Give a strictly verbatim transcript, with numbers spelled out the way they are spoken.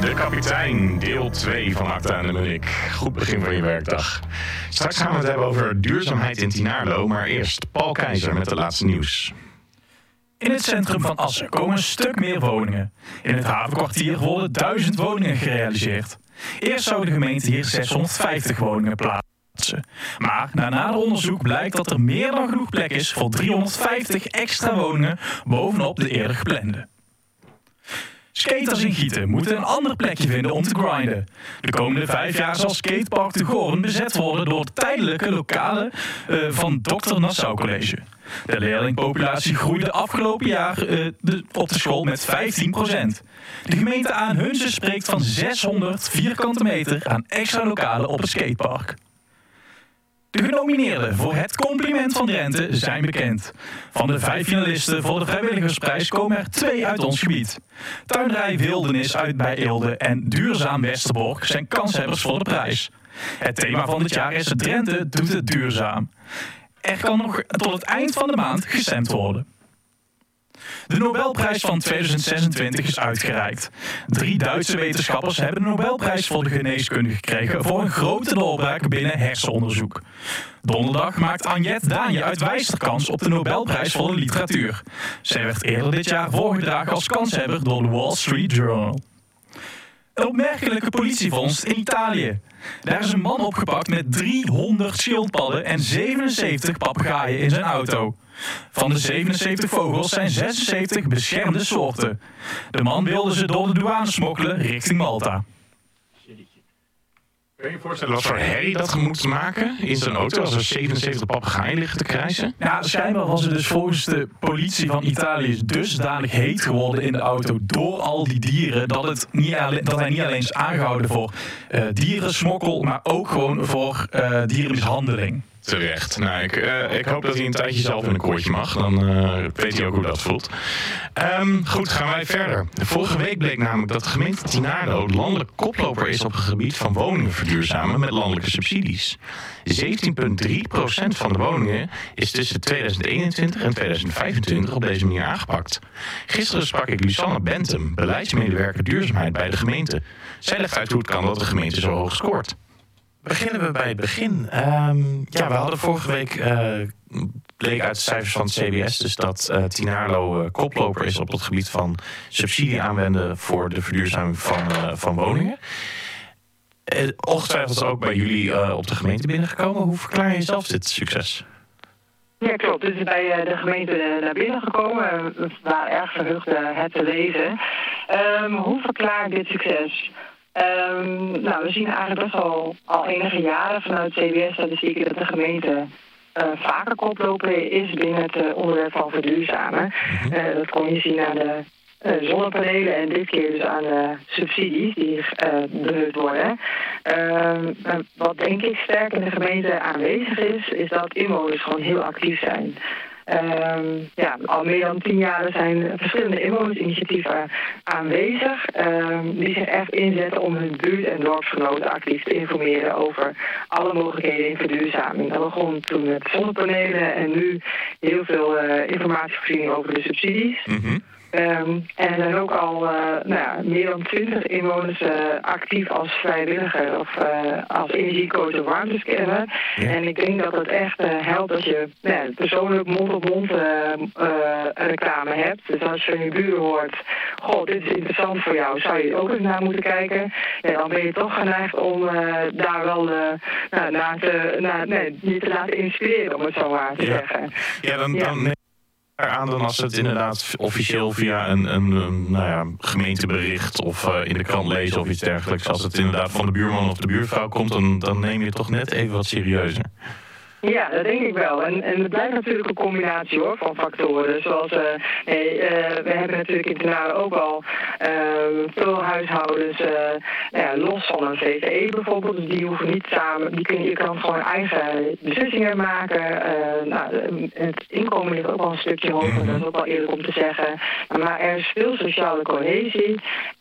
De kapitein, deel twee van Acta en de Munnik. Goed begin van je werkdag. Straks gaan we het hebben over duurzaamheid in Tynaarlo, maar eerst Paul Keizer met het laatste nieuws. In het centrum van Assen komen een stuk meer woningen. In het havenkwartier worden duizend woningen gerealiseerd. Eerst zou de gemeente hier zeshonderdvijftig woningen plaatsen. Maar na nader onderzoek blijkt dat er meer dan genoeg plek is voor driehonderdvijftig extra woningen bovenop de eerder geplande. Skaters in Gieten moeten een ander plekje vinden om te grinden. De komende vijf jaar zal Skatepark de Goorn bezet worden door de tijdelijke lokalen uh, van dokter Nassau College. De leerlingpopulatie groeide afgelopen jaar uh, de, op de school met vijftien procent. De gemeente Aanhunzen spreekt van zeshonderd vierkante meter aan extra lokalen op het skatepark. De genomineerden voor het Compliment van Drenthe zijn bekend. Van de vijf finalisten voor de vrijwilligersprijs komen er twee uit ons gebied. Tuinderij Wildernis uit bij Eelde en Duurzaam Westerbork zijn kanshebbers voor de prijs. Het thema van dit jaar is Drenthe doet het duurzaam. Er kan nog tot het eind van de maand gestemd worden. De Nobelprijs van tweeduizend zesentwintig is uitgereikt. Drie Duitse wetenschappers hebben de Nobelprijs voor de geneeskunde gekregen voor een grote doorbraak binnen hersenonderzoek. Donderdag maakt Anjet Daanje uit Wijster kans op de Nobelprijs voor de literatuur. Zij werd eerder dit jaar voorgedragen als kanshebber door de Wall Street Journal. Een opmerkelijke politievondst in Italië. Daar is een man opgepakt met driehonderd schildpadden en zevenenzeventig papegaaien in zijn auto. Van de zevenenzeventig vogels zijn zesenzeventig beschermde soorten. De man wilde ze door de douane smokkelen richting Malta. Kun je je voorstellen wat voor herrie dat moet maken in zijn auto als er zevenenzeventig papegaaien liggen te krijsen? Ja, schijnbaar was het dus volgens de politie van Italië dusdanig heet geworden in de auto door al die dieren dat, het niet alleen, dat hij niet alleen is aangehouden voor uh, dierensmokkel, maar ook gewoon voor uh, dierenmishandeling. Terecht. Nou, ik, uh, ik hoop dat hij een tijdje zelf in een koortje mag. Dan uh, weet hij ook hoe dat voelt. Um, goed, gaan wij verder. Vorige week bleek namelijk dat de gemeente Tynaarlo landelijk koploper is op het gebied van woningen verduurzamen met landelijke subsidies. zeventien komma drie procent van de woningen is tussen tweeduizend eenentwintig en tweeduizend vijfentwintig op deze manier aangepakt. Gisteren sprak ik Lusanne Bentum, beleidsmedewerker duurzaamheid bij de gemeente. Zij legt uit hoe het kan dat de gemeente zo hoog scoort. Beginnen we bij het begin. Um, ja, we hadden vorige week, uh, bleek uit de cijfers van het C B S... dus dat uh, Tynaarlo uh, koploper is op het gebied van subsidie aanwenden voor de verduurzaming van, uh, van woningen. Uh, ongetwijfeld is ook bij jullie uh, op de gemeente binnengekomen. Hoe verklaar je zelf dit succes? Ja, klopt. Het is bij de gemeente naar binnen gekomen. We waren erg verheugd het te lezen. Um, hoe verklaar ik dit succes? Um, nou, we zien eigenlijk best al, al enige jaren vanuit C B S-statistieken dat de gemeente uh, vaker koploper is binnen het uh, onderwerp van verduurzamen. Uh, dat kon je zien aan de uh, zonnepanelen en dit keer dus aan de subsidies die uh, benut worden. Uh, wat denk ik sterk in de gemeente aanwezig is, is dat inwoners gewoon heel actief zijn. Um, ja, al meer dan tien jaar zijn verschillende inwonersinitiatieven aanwezig um, die zich echt inzetten om hun buurt- en dorpsgenoten actief te informeren over alle mogelijkheden in verduurzaming. Dat begon toen met zonnepanelen en nu heel veel uh, informatievoorziening over de subsidies. Mm-hmm. Um, en er zijn ook al uh, nou ja, meer dan twintig inwoners uh, actief als vrijwilliger of uh, als energiecoach of warmtescanner. Ja. En ik denk dat het echt uh, helpt als je nou ja, persoonlijk mond-op-mond uh, uh, reclame hebt. Dus als je van je buren hoort, goh, dit is interessant voor jou, zou je ook eens naar moeten kijken. Ja, dan ben je toch geneigd om uh, daar wel uh, nou, naar te, naar, nee, je te laten inspireren, om het zo maar te ja. zeggen. Ja, dan... Ja. dan... aan dan als het inderdaad officieel via een, een, een nou ja, gemeentebericht of uh, in de krant lezen of iets dergelijks. Als het inderdaad van de buurman of de buurvrouw komt, dan, dan neem je het toch net even wat serieuzer. Ja, dat denk ik wel. En, en het blijft natuurlijk een combinatie hoor, van factoren. Zoals, uh, nee, uh, we hebben natuurlijk in Tynaarlo ook al uh, veel huishoudens uh, nou ja, los van een V V E bijvoorbeeld. Dus die hoeven niet samen, die kun, je kan gewoon eigen beslissingen maken. Uh, nou, het inkomen ligt ook wel een stukje hoger, dat is ook wel eerlijk om te zeggen. Maar er is veel sociale cohesie.